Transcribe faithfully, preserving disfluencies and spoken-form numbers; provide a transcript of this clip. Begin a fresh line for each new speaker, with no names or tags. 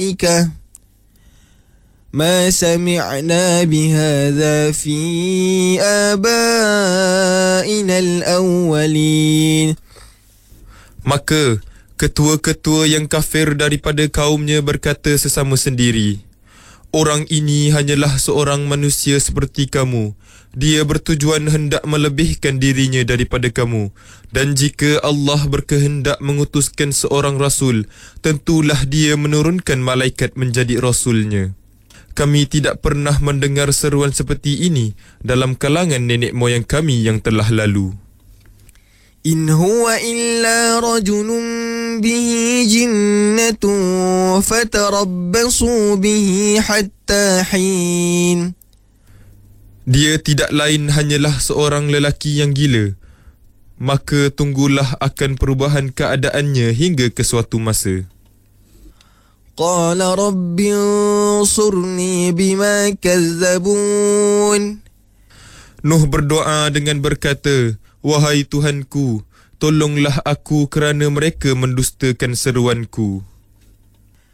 الملائكة ما سمعنا بهذا في آبائنا الأولين.
Maka ketua-ketua yang kafir daripada kaumnya berkata sesama sendiri, orang ini hanyalah seorang manusia seperti kamu. Dia bertujuan hendak melebihkan dirinya daripada kamu. Dan jika Allah berkehendak mengutuskan seorang rasul, tentulah dia menurunkan malaikat menjadi rasulnya. Kami tidak pernah mendengar seruan seperti ini dalam kalangan nenek moyang kami yang telah lalu.
إن هو إلا رجل به جنة فتربصوا به حتى حين.
Dia tidak lain hanyalah seorang lelaki yang gila. Maka tunggulah akan perubahan keadaannya hingga ke suatu masa.
قال رب انصرني بما كذبون.
Nuh berdoa dengan berkata, wahai Tuhanku, tolonglah aku kerana mereka mendustakan seruanku.